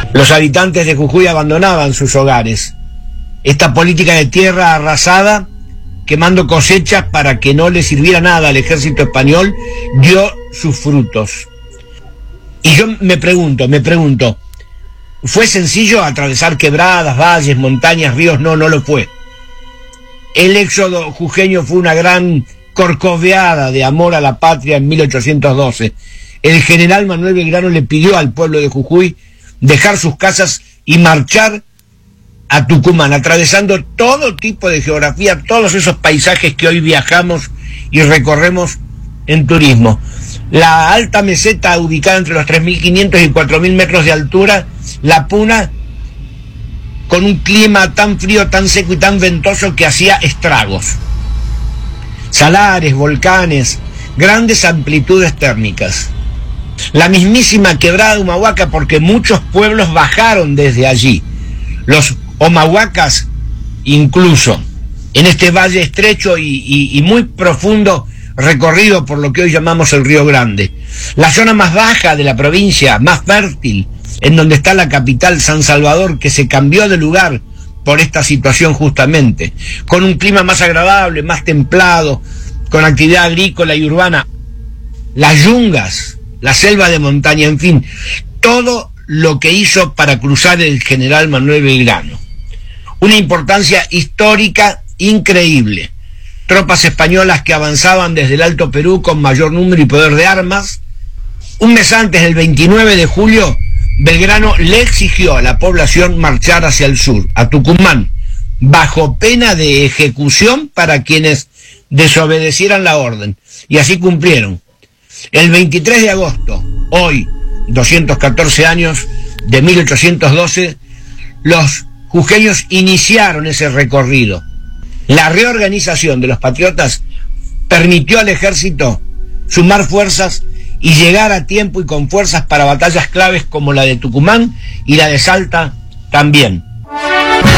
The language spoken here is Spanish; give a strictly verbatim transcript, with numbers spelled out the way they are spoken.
Los habitantes de Jujuy abandonaban sus hogares. Esta política de tierra arrasada, quemando cosechas para que no le sirviera nada al ejército español, dio sus frutos. Y yo me pregunto, me pregunto, ¿fue sencillo atravesar quebradas, valles, montañas, ríos? No, no lo fue. El éxodo jujeño fue una gran corcoveada de amor a la patria en mil ochocientos doce. El general Manuel Belgrano le pidió al pueblo de Jujuy dejar sus casas y marchar a Tucumán, atravesando todo tipo de geografía, todos esos paisajes que hoy viajamos y recorremos en turismo. La alta meseta ubicada entre los tres mil quinientos y cuatro mil metros de altura, La Puna, con un clima tan frío, tan seco y tan ventoso que hacía estragos. Salares, volcanes, grandes amplitudes térmicas. La mismísima quebrada de Humahuaca, porque muchos pueblos bajaron desde allí. Los Omahuacas incluso, en este valle estrecho y, y, y muy profundo recorrido por lo que hoy llamamos el Río Grande. La zona más baja de la provincia, más fértil, en donde está la capital, San Salvador, que se cambió de lugar por esta situación justamente, con un clima más agradable, más templado, con actividad agrícola y urbana. Las yungas, la selva de montaña, en fin, todo lo que hizo para cruzar el general Manuel Belgrano. Una importancia histórica increíble. Tropas españolas que avanzaban desde el Alto Perú con mayor número y poder de armas. Un mes antes, el veintinueve de julio, Belgrano le exigió a la población marchar hacia el sur, a Tucumán, bajo pena de ejecución para quienes desobedecieran la orden. Y así cumplieron. El veintitrés de agosto, hoy, doscientos catorce años de mil ochocientos doce, los jujeños iniciaron ese recorrido. La reorganización de los patriotas permitió al ejército sumar fuerzas y llegar a tiempo y con fuerzas para batallas claves como la de Tucumán y la de Salta también.